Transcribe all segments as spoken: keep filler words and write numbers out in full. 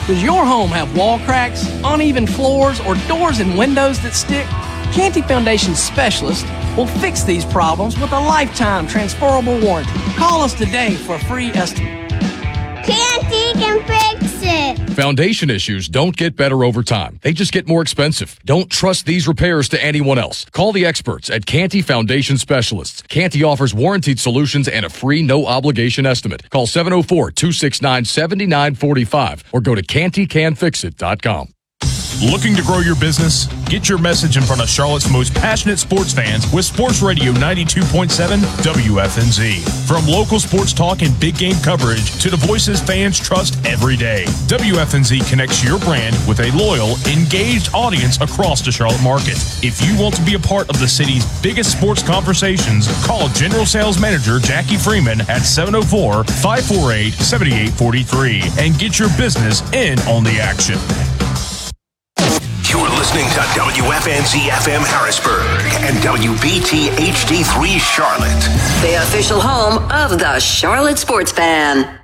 Does your home have wall cracks, uneven floors, or doors and windows that stick? Canty Foundation specialists will fix these problems with a lifetime transferable warranty. Call us today for a free estimate. Canty can fix it. Foundation issues don't get better over time. They just get more expensive. Don't trust these repairs to anyone else. Call the experts at Canty Foundation Specialists. Canty offers warranted solutions and a free no-obligation estimate. Call seven oh four, two six nine, seven nine four five or go to canty can fix it dot com. Looking to grow your business? Get your message in front of Charlotte's most passionate sports fans with Sports Radio ninety-two point seven W F N Z. From local sports talk and big game coverage to the voices fans trust every day, W F N Z connects your brand with a loyal, engaged audience across the Charlotte market. If you want to be a part of the city's biggest sports conversations, call General Sales Manager Jackie Freeman at seven oh four, five four eight, seven eight four three and get your business in on the action. You're listening to W F N Z F M Harrisburg and W B T H D three Charlotte, the official home of the Charlotte Sports Fan.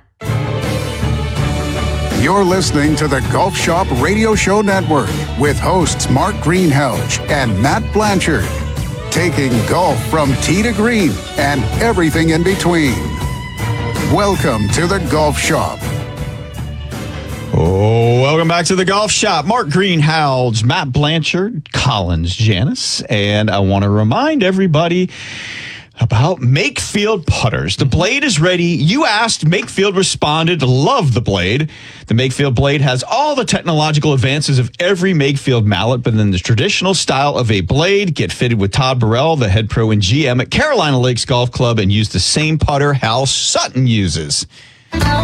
You're listening to the Golf Shop Radio Show Network with hosts Mark Greenhalgh and Matt Blanchard, taking golf from tee to green and everything in between. Welcome to the Golf Shop. Oh, welcome back to the Golf Shop. Mark Greenhalgh, Matt Blanchard, Collins Janis, and I want to remind everybody about Makefield putters. The blade is ready. You asked, Makefield responded. Love the blade. The Makefield blade has all the technological advances of every Makefield mallet, but in the traditional style of a blade. Get fitted with Todd Burrell, the head pro and G M at Carolina Lakes Golf Club, and use the same putter Hal Sutton uses.